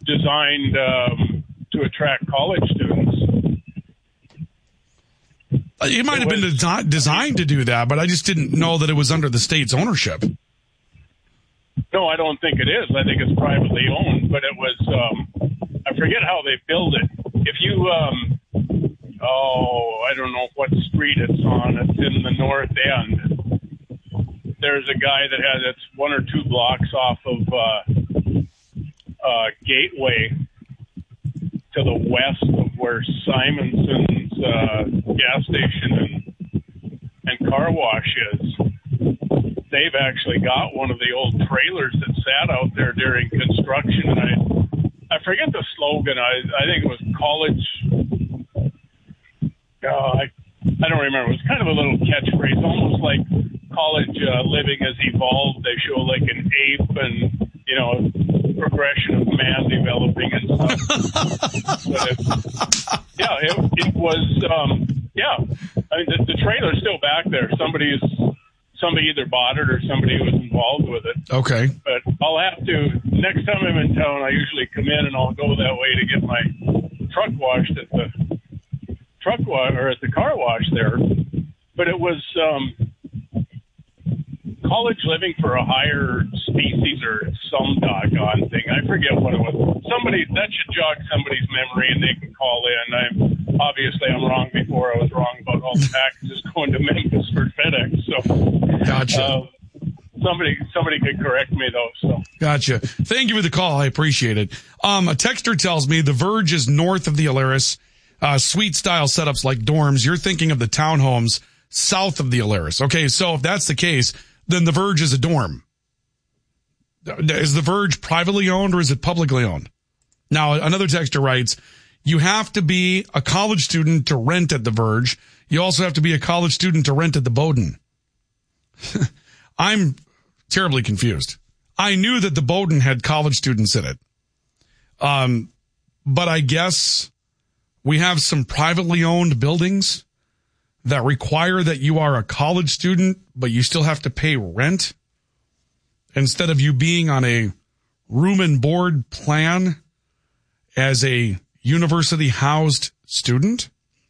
designed to attract college students. It might have been designed to do that, but I just didn't know that it was under the state's ownership. No, I don't think it is. I think it's privately owned, but it was, I forget how they build it. If you, I don't know what street it's on. It's in the north end. There's a guy that has, it's 1 or 2 blocks off of Gateway to the west of where Simonson's gas station and car wash is. They've actually got one of the old trailers that sat out there during construction, and I forget the slogan. I think it was college. I don't remember. It was kind of a little catchphrase, almost like college living has evolved. They show like an ape and progression of man developing and stuff. But it was. I mean, the trailer's still back there. Somebody either bought it or somebody was involved with it. Okay. But I'll have to, next time I'm in town, I usually come in and I'll go that way to get my truck washed at the at the car wash there. But it was college living for a higher species or some doggone thing. I forget what it was. That should jog somebody's memory and they can call in. I'm wrong before I was wrong about all the packages going to Memphis for FedEx. So, gotcha. Somebody could correct me though. So, gotcha. Thank you for the call. I appreciate it. A texter tells me the Verge is north of the Alaris. Suite style setups like dorms. You're thinking of the townhomes south of the Alaris. Okay, so if that's the case, then the Verge is a dorm. Is the Verge privately owned or is it publicly owned? Now, another texter writes, you have to be a college student to rent at the Verge. You also have to be a college student to rent at the Bowdoin. I'm terribly confused. I knew that the Bowdoin had college students in it. But I guess we have some privately owned buildings that require that you are a college student, but you still have to pay rent instead of you being on a room and board plan as a university housed student.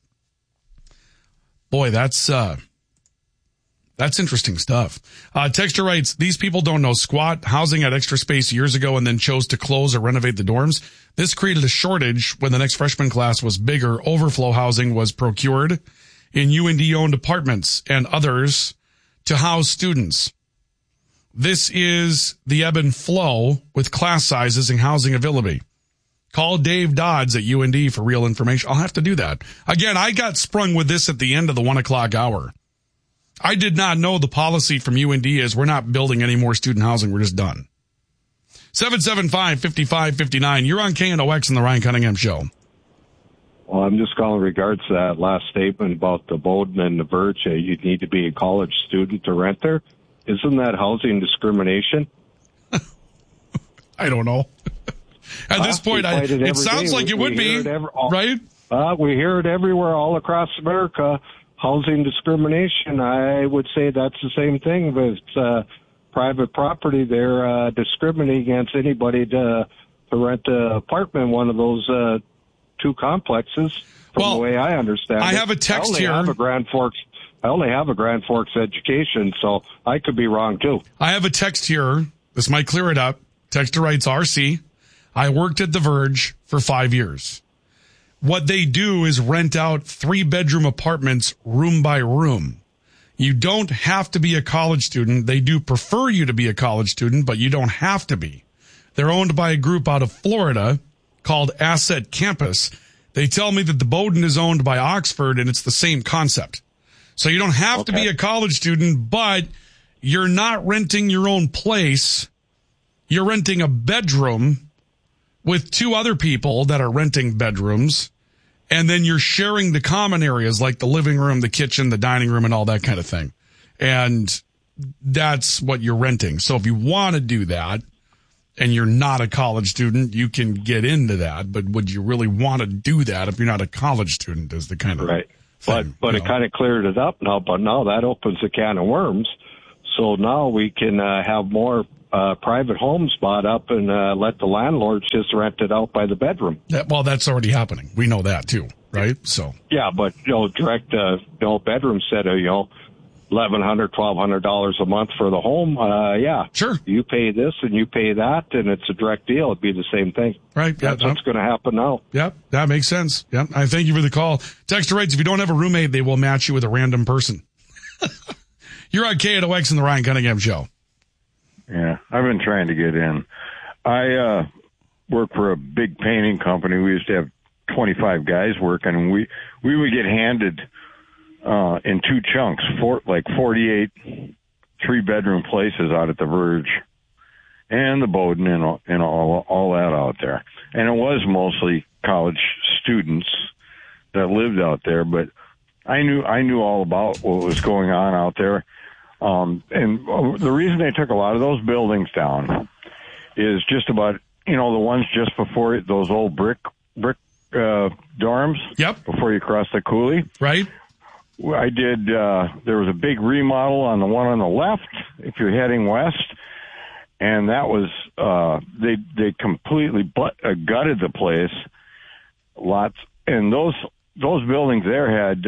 Boy, that's interesting stuff. Texter writes, these people don't know squat. Housing had extra space years ago and then chose to close or renovate the dorms. This created a shortage when the next freshman class was bigger. Overflow housing was procured in UND-owned apartments and others to house students. This is the ebb and flow with class sizes and housing availability. Call Dave Dodds at UND for real information. I'll have to do that. Again, I got sprung with this at the end of the 1 o'clock hour. I did not know the policy from UND is we're not building any more student housing. We're just done. 775-5559. You're on KNOX and the Ryan Cunningham Show. Well, I'm just calling in regards to that last statement about the Bowdoin and the Verge. You need to be a college student to rent there. Isn't that housing discrimination? I don't know. At this point, it sounds like it would be, right? We hear it everywhere, all across America. Housing discrimination, I would say that's the same thing. But it's private property. They're discriminating against anybody to rent an apartment in one of those two complexes, from the way I understand it. I have a text here. I only have a Grand Forks education, so I could be wrong, too. I have a text here. This might clear it up. Texter writes, RC, I worked at the Verge for 5 years. What they do is rent out 3-bedroom apartments room by room. You don't have to be a college student. They do prefer you to be a college student, but you don't have to be. They're owned by a group out of Florida called Asset Campus. They tell me that the Bowdoin is owned by Oxford, and it's the same concept. So you don't have to be a college student, but you're not renting your own place. You're renting a bedroom with 2 other people that are renting bedrooms, and then you're sharing the common areas like the living room, the kitchen, the dining room, and all that kind of thing. And that's what you're renting. So if you want to do that and you're not a college student, you can get into that. But would you really want to do that if you're not a college student is the kind of right. But it kind of cleared it up now. But now that opens a can of worms. So now we can have more private homes bought up and let the landlords just rent it out by the bedroom. Well, that's already happening. We know that too, right? So yeah, but direct bedroom set of $1,100, $1,200 a month for the home. Yeah, sure. You pay this and you pay that, and it's a direct deal. It'd be the same thing. Right. That's what's going to happen now. Yep, that makes sense. Yep. I thank you for the call. Texter writes, if you don't have a roommate, they will match you with a random person. You're on KNOX and the Ryan Cunningham Show. Yeah, I've been trying to get in. I work for a big painting company. We used to have 25 guys working, and we would get handed in two chunks, 48 three-bedroom places out at the Verge and the Bowden and all that out there. And it was mostly college students that lived out there, but I knew all about what was going on out there. And the reason they took a lot of those buildings down is just about, the ones just before those old brick dorms. Yep. Before you cross the coulee. Right. I did, there was a big remodel on the one on the left if you're heading west. And that was, they completely gutted the place. Lots. And those buildings there had,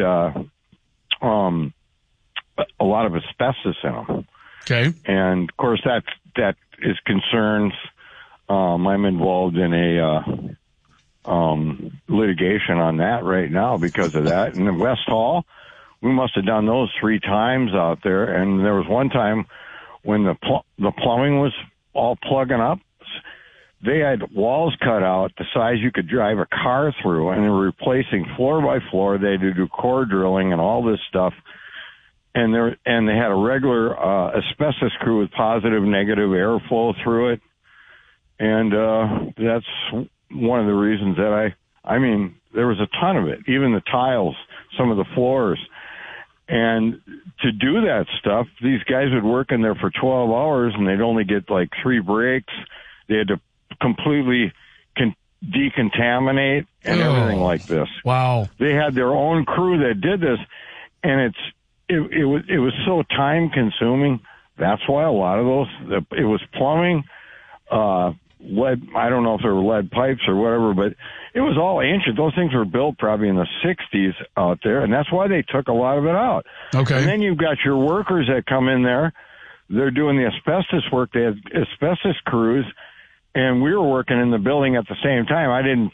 a lot of asbestos in them. Okay. And of course that is concerns. I'm involved in a, litigation on that right now because of that. And in West Hall, we must have done those 3 times out there. And there was one time when the plumbing was all plugging up. They had walls cut out the size you could drive a car through, and they were replacing floor by floor. They had to do core drilling and all this stuff. And they had a regular asbestos crew with positive, negative airflow through it. And that's one of the reasons that I mean, there was a ton of it, even the tiles, some of the floors. And to do that stuff, these guys would work in there for 12 hours, and they'd only get like 3 breaks. They had to completely decontaminate and everything like this. Wow. They had their own crew that did this, and it was so time consuming. That's why a lot of those, it was plumbing, lead, I don't know if they were lead pipes or whatever, but it was all ancient. Those things were built probably in the 60s out there, and that's why they took a lot of it out. Okay. And then you've got your workers that come in there. They're doing the asbestos work. They had asbestos crews, and we were working in the building at the same time.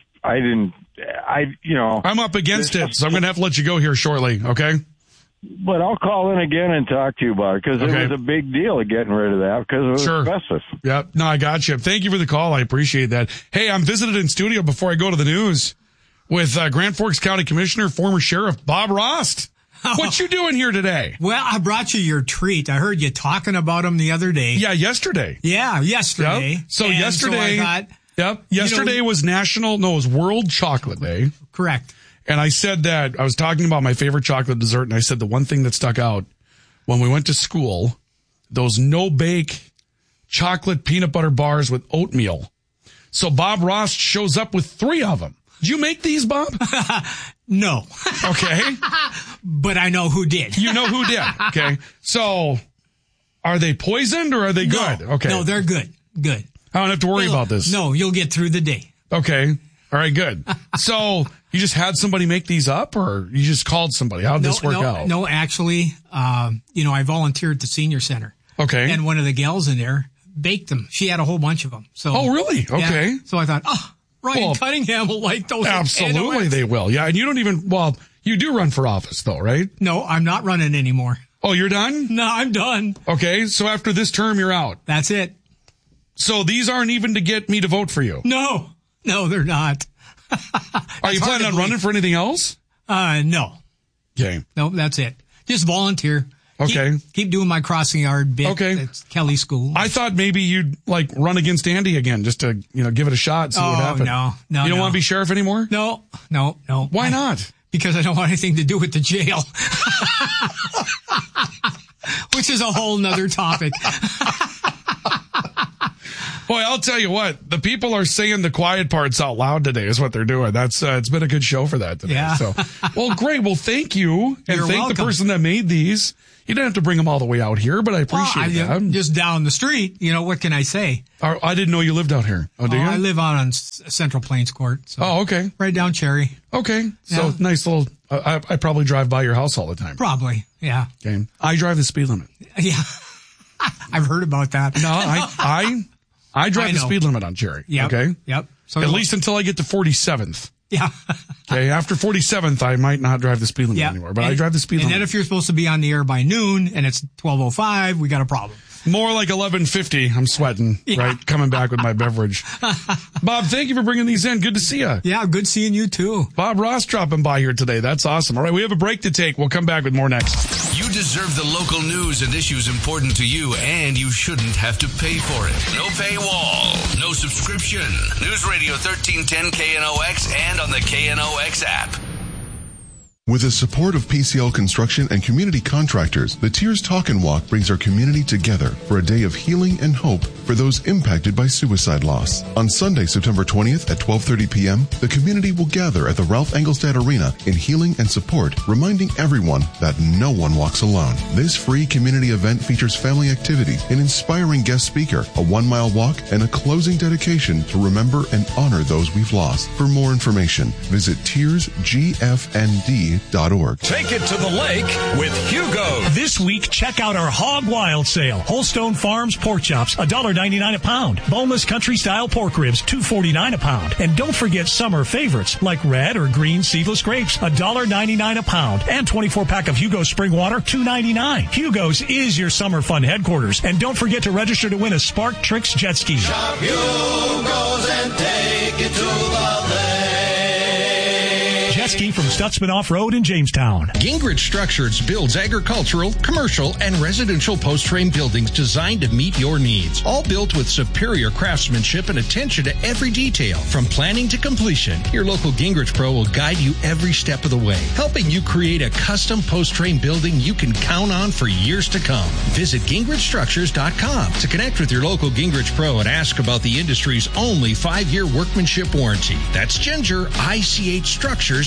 I'm up against it, so I'm going to have to let you go here shortly, okay? But I'll call in again and talk to you about it, because it was a big deal of getting rid of that because of asbestos. Yeah, no, I got you. Thank you for the call. I appreciate that. Hey, I'm visited in studio before I go to the news with Grand Forks County Commissioner, former Sheriff Bob Rost. What you doing here today? Well, I brought you your treat. I heard you talking about him the other day. Yeah, yesterday. Yeah, yesterday. Yep. So yesterday, so I thought, yesterday was it was World Chocolate Day. Correct. And I said that, I was talking about my favorite chocolate dessert, and I said the one thing that stuck out when we went to school, those no-bake chocolate peanut butter bars with oatmeal. So Bob Rost shows up with 3 of them. Did you make these, Bob? No. Okay. But I know who did. You know who did. Okay. So are they poisoned or are they good? Okay. No, they're good. Good. I don't have to worry about this. No, you'll get through the day. Okay. All right, good. So you just had somebody make these up, or you just called somebody? How'd this work out? No, actually, I volunteered at the senior center. Okay. And one of the gals in there baked them. She had a whole bunch of them. So. Oh, really? Okay. Yeah. So I thought, Ryan Cunningham will like those. Absolutely, they will. Yeah, and you don't even, you do run for office, though, right? No, I'm not running anymore. Oh, you're done? No, I'm done. Okay, so after this term, you're out. That's it. So these aren't even to get me to vote for you? No, they're not. Are you planning on running for anything else? No. Okay. No, that's it. Just volunteer. Okay. Keep doing my crossing yard bit. Okay. It's Kelly School. I thought maybe you'd run against Andy again just to, give it a shot and see what happens. No. You don't want to be sheriff anymore? No. Why not? Because I don't want anything to do with the jail. Which is a whole nother topic. Boy, I'll tell you what, the people are saying the quiet parts out loud today is what they're doing. That's it's been a good show for that today. Yeah. So, well, great. Well, thank you. And You're thank welcome. the person that made these. You didn't have to bring them all the way out here, but I appreciate that. Just down the street. What can I say? I didn't know you lived out here. Oh, do you? I live out on Central Plains Court. So Oh, okay. right down Cherry. Okay. So Yeah. nice little, I probably drive by your house all the time. Probably. Yeah. Okay. I drive the speed limit. Yeah. I've heard about that. No, I drive I the know. speed limit on Cherry. Yep. Okay. Yep. So At least until I get to 47th. Yeah. Okay. After 47th, I might not drive the speed limit Yeah. anymore, but I drive the speed And limit. then if you're supposed to be on the air by noon and it's 12:05, we got a problem. More like 11:50. I'm sweating, right? Coming back with my beverage. Bob, thank you for bringing these in. Good to see you. Yeah. Good seeing you too. Bob Ross dropping by here today. That's awesome. All right. We have a break to take. We'll come back with more next. You deserve the local news and issues important to you, and you shouldn't have to pay for it. No paywall, no subscription. News Radio 1310 KNOX and on the KNOX app. With the support of PCL Construction and community contractors, the Tears Talk and Walk brings our community together for a day of healing and hope for those impacted by suicide loss. On Sunday, September 20th at 12:30 p.m., the community will gather at the Ralph Engelstad Arena in healing and support, reminding everyone that no one walks alone. This free community event features family activities, an inspiring guest speaker, a 1-mile walk, and a closing dedication to remember and honor those we've lost. For more information, visit tearsgfnd.org. Take it to the lake with Hugo. This week, check out our Hog Wild sale. Holstone Farms pork chops, $1.99 a pound. Boneless country style pork ribs, $2.49 a pound. And don't forget summer favorites like red or green seedless grapes, $1.99 a pound. And 24-pack of Hugo's spring water, $2.99. Hugo's is your summer fun headquarters. And don't forget to register to win a Spark Tricks jet ski. Shop Hugo's and take it to the lake. Jet ski from Stutzman Off-Road in Jamestown. Gingrich Structures builds agricultural, commercial, and residential post-frame buildings designed to meet your needs. All built with superior craftsmanship and attention to every detail. From planning to completion, your local Gingrich Pro will guide you every step of the way, helping you create a custom post-frame building you can count on for years to come. Visit GingrichStructures.com to connect with your local Gingrich Pro and ask about the industry's only 5-year workmanship warranty. That's GingerICHStructures.com.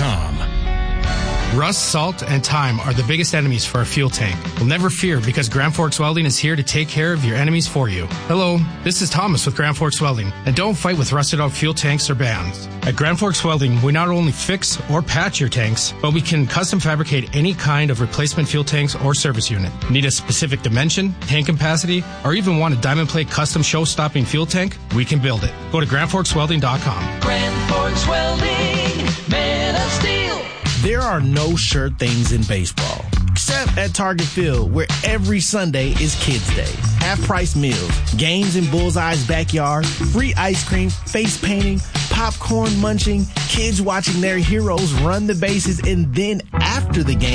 Rust, salt, and time are the biggest enemies for a fuel tank. Well, never fear, because Grand Forks Welding is here to take care of your enemies for you. Hello, this is Thomas with Grand Forks Welding, and don't fight with rusted out fuel tanks or bands. At Grand Forks Welding, we not only fix or patch your tanks, but we can custom fabricate any kind of replacement fuel tanks or service unit. Need a specific dimension, tank capacity, or even want a diamond plate custom show-stopping fuel tank? We can build it. Go to GrandForksWelding.com. Grand Forks Welding, men of steel. There are no sure things in baseball, except at Target Field, where every Sunday is Kids Day. Half-price meals, games in Bullseye's backyard, free ice cream, face painting, popcorn munching, kids watching their heroes run the bases, and then after the game,